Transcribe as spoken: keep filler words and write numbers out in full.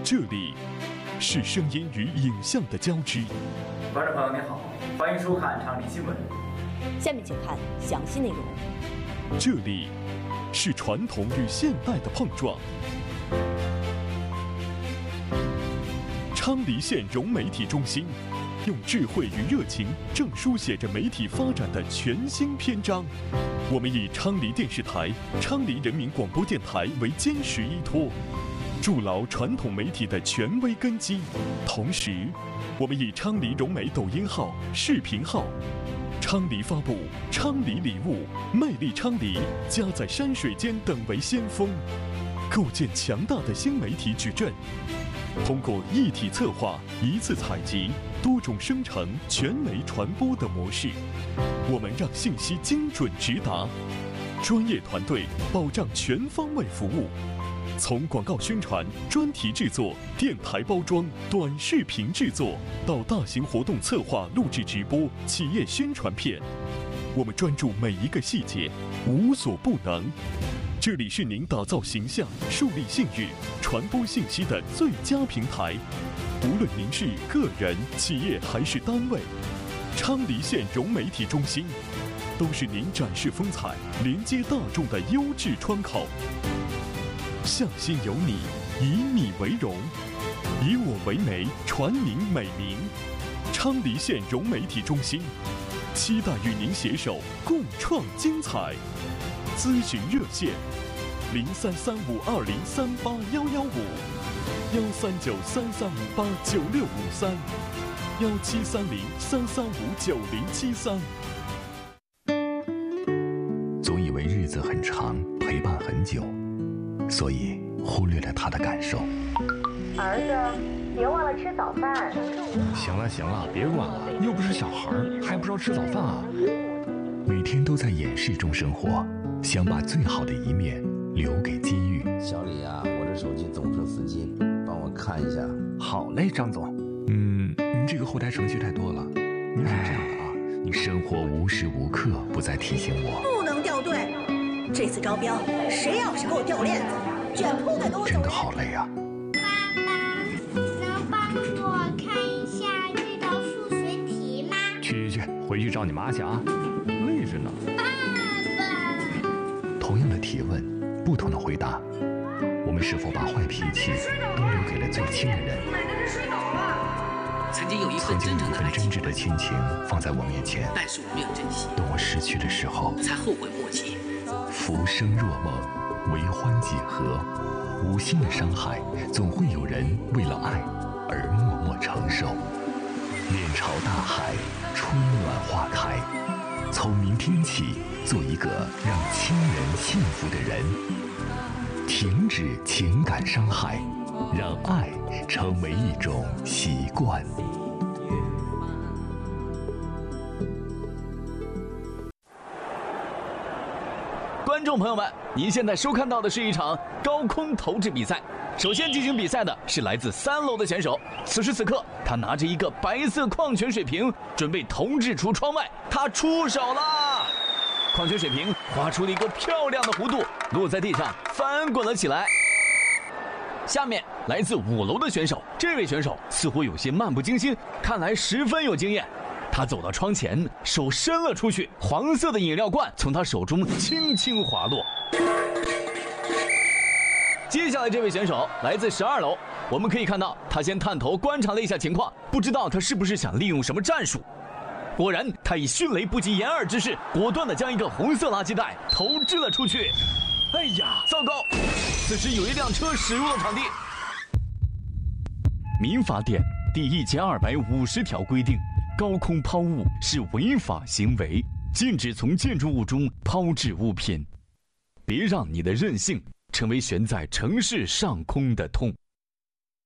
这里是声音与影像的交织。 观众朋友您好，欢迎收看昌黎新闻。 下面请看详细内容。 这里是传统与现代的碰撞。昌黎县融媒体中心用智慧与热情，正书写着媒体发展的全新篇章。我们以昌黎电视台、昌黎人民广播电台为坚实依托，筑牢传统媒体的权威根基。同时，我们以昌黎融媒抖音号、视频号、昌黎发布、昌黎礼物、魅力昌黎、家在山水间等为先锋，构建强大的新媒体矩阵。通过一体策划、一次采集、多种生成、全媒传播的模式，我们让信息精准直达，专业团队保障全方位服务。从广告宣传、专题制作、电台包装、短视频制作，到大型活动策划、录制直播、企业宣传片，我们专注每一个细节，无所不能。这里是您打造形象、树立信誉、传播信息的最佳平台。无论您是个人、企业还是单位，昌黎县融媒体中心都是您展示风采、连接大众的优质窗口。向心有你，以你为荣，以我为媒，传您美名。昌黎县融媒体中心，期待与您携手共创精彩。咨询热线：零三三五二零三八幺幺五，幺三九三三五八九六五三，幺七三零三三五九零七三。 总以为日子很长，陪伴很久，所以忽略了他的感受。 儿子，别忘了吃早饭。 行了行了，别管了，又不是小孩，还不知道吃早饭啊？ 每天都在掩饰中生活，想把最好的一面留给机遇。 小李啊，我这手机总是死机，帮我看一下。 好嘞，张总。嗯，您这个后台程序太多了。您是这样的啊， 你生活无时无刻不在提醒我， 不能掉队。这次招标，谁要是给我掉链子，卷铺盖给我走人。 真的好累啊。 爸爸，能帮我看一下这道数学题吗？ 去去去，回去找你妈去啊，累着呢。 爸爸。 同样的提问，不同的回答，我们是否把坏脾气都留给了最亲的人？ 买的是水饺吧？ 曾经有一份真正的爱情， 真挚的亲情放在我面前， 但是我没有珍惜。 等我失去的时候， 才后悔莫及。 浮生若梦，为欢几何？无心的伤害，总会有人为了爱而默默承受。面朝大海，春暖花开。从明天起，做一个让亲人幸福的人。停止情感伤害，让爱成为一种习惯。 观众朋友们，您现在收看到的是一场高空投掷比赛。首先进行比赛的是来自三楼的选手，此时此刻，他拿着一个白色矿泉水瓶，准备投掷出窗外。他出手了，矿泉水瓶划出了一个漂亮的弧度，落在地上，翻滚了起来。下面来自五楼的选手，这位选手似乎有些漫不经心，看来十分有经验。他走到窗前，手伸了出去，黄色的饮料罐从他手中轻轻滑落。接下来这位选手来自十二楼，我们可以看到他先探头观察了一下情况，不知道他是不是想利用什么战术。果然，他以迅雷不及掩耳之势，果断地将一个红色垃圾袋投掷了出去。哎呀，糟糕！此时有一辆车驶入了场地。民法典第一千二百五十条规定，高空抛物是违法行为，禁止从建筑物中抛掷物品。别让你的任性成为悬在城市上空的痛。